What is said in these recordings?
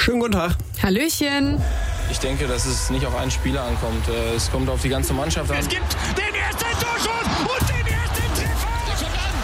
Schönen guten Tag. Hallöchen. Ich denke, dass es nicht auf einen Spieler ankommt. Es kommt auf die ganze Mannschaft an. Es gibt den ersten Torschuss und den ersten Treffer. Der kommt an.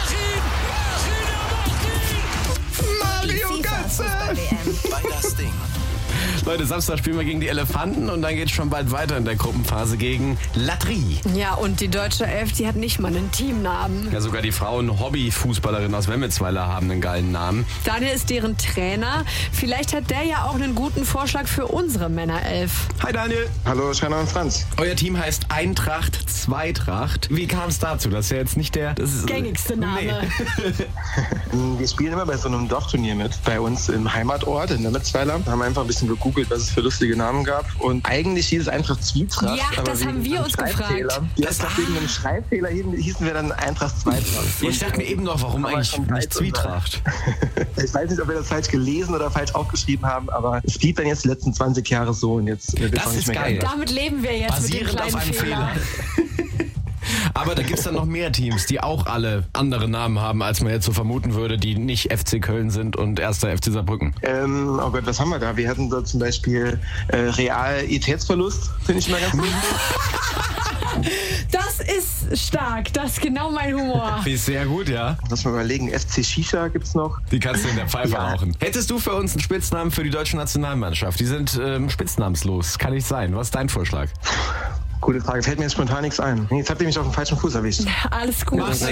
Mach ihn. Mario Götze. Bei das Ding. Leute, Samstag spielen wir gegen die Elefanten und dann geht es schon bald weiter in der Gruppenphase gegen Latry. Ja, und die deutsche Elf, die hat nicht mal einen Teamnamen. Ja, sogar die Frauen-Hobby-Fußballerinnen aus Wemmelsweiler haben einen geilen Namen. Daniel ist deren Trainer. Vielleicht hat der ja auch einen guten Vorschlag für unsere Männerelf. Hi Daniel. Hallo, Scheiner und Franz. Euer Team heißt Eintracht Zweitracht. Wie kam es dazu? Das ist ja jetzt nicht der... Gängigste Name. Nee. Wir spielen immer bei so einem Dorfturnier mit. Bei uns im Heimatort in Wemmelsweiler. Haben einfach ein bisschen gegoogelt, was es für lustige Namen gab. Und eigentlich hieß es Eintracht Zwietracht. Ja, aber das haben wir uns gefragt. Wegen einem Schreibfehler hießen wir dann Eintracht Zweitracht. Ich dachte mir eben noch, warum eigentlich nicht Zwietracht? Ich weiß nicht, ob wir das falsch gelesen oder falsch aufgeschrieben haben, aber es blieb dann jetzt die letzten 20 Jahre so und jetzt wird Das auch nicht ist mehr geil. geändert. Damit leben wir jetzt Basierend mit dem auf kleinen einem Fehler. Aber da gibt es dann noch mehr Teams, die auch alle andere Namen haben, als man jetzt so vermuten würde, die nicht FC Köln sind und 1. FC Saarbrücken. Oh Gott, was haben wir da? Wir hatten da zum Beispiel Realitätsverlust, finde ich immer ganz gut. Das ist stark. Das ist genau mein Humor. Wie sehr gut, ja. Lass mal überlegen, FC Shisha gibt's noch. Die kannst du in der Pfeife Ja. rauchen. Hättest du für uns einen Spitznamen für die deutsche Nationalmannschaft? Die sind spitznamenslos. Kann nicht sein. Was ist dein Vorschlag? Gute Frage, fällt mir jetzt spontan nichts ein. Jetzt habt ihr mich auf dem falschen Fuß erwischt. Alles gut. Mach's